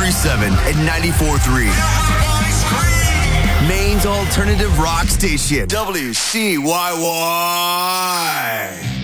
103.7 and 94.3. Maine's alternative rock station, WCYY.